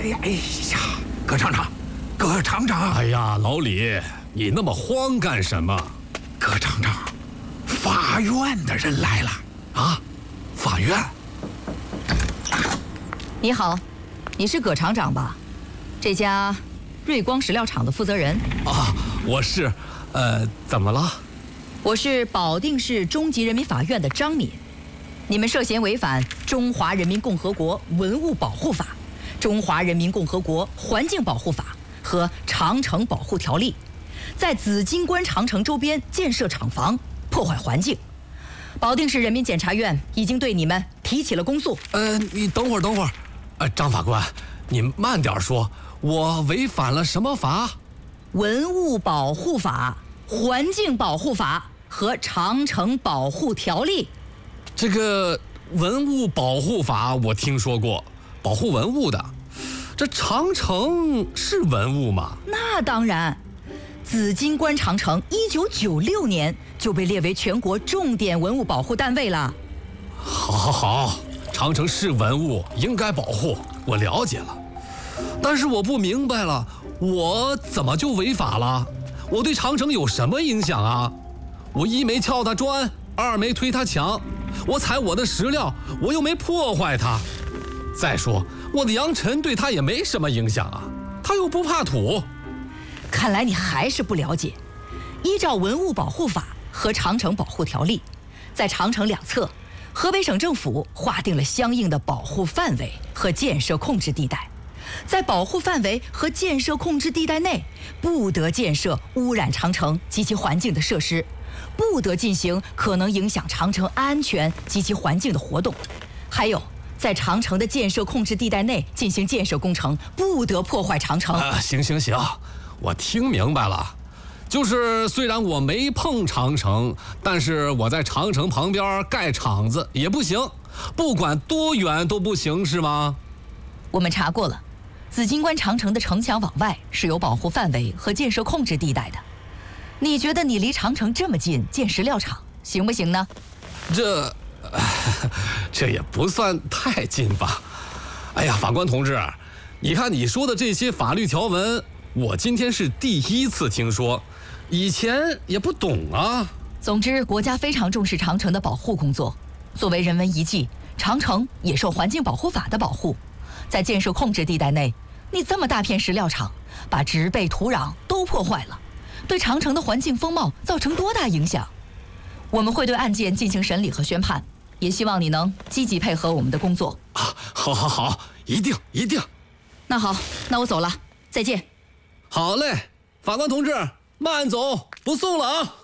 呀，葛厂长，葛厂长！ 哎呀，老李，你那么慌干什么？ 葛厂长，法院的人来了啊！法院。 你好，你是葛厂长吧？这家瑞光石料厂的负责人。 啊，我是，怎么了？ 我是保定市中级人民法院的张敏。你们涉嫌违反《中华人民共和国文物保护法》、《中华人民共和国环境保护法》和《长城保护条例》，在紫金关长城周边建设厂房，破坏环境。保定市人民检察院已经对你们提起了公诉。 你等会儿，张法官，你慢点说，我违反了什么法？ 文物保护法、环境保护法和长城保护条例。 这个文物保护法我听说过，保护文物的。这长城是文物吗？ 那当然，紫金关长城1996年就被列为全国重点文物保护单位了。 好，长城是文物，应该保护，我了解了。但是我不明白了，我怎么就违法了？我对长城有什么影响啊？我一没撬它砖，二没推它墙，我采我的石料，我又没破坏它。再说我的扬尘对它也没什么影响啊，它又不怕土。 看来你还是不了解，依照文物保护法和长城保护条例，在长城两侧，河北省政府划定了相应的保护范围和建设控制地带。在保护范围和建设控制地带内，不得建设污染长城及其环境的设施，不得进行可能影响长城安全及其环境的活动。还有，在长城的建设控制地带内进行建设工程，不得破坏长城。 行，我听明白了。就是虽然我没碰长城，但是我在长城旁边盖厂子也不行，不管多远都不行，是吗？ 我们查过了，紫金关长城的城墙往外是有保护范围和建设控制地带的。你觉得你离长城这么近建石料厂行不行呢？ 这也不算太近吧。哎呀，法官同志，你看你说的这些法律条文，我今天是第一次听说，以前也不懂啊。 总之，国家非常重视长城的保护工作。作为人文遗迹，长城也受环境保护法的保护。在建设控制地带内，你这么大片石料厂，把植被土壤都破坏了，对长城的环境风貌造成多大影响？我们会对案件进行审理和宣判，也希望你能积极配合我们的工作。 好，一定。 那好，那我走了，再见。 好嘞，法官同志，慢走，不送了啊。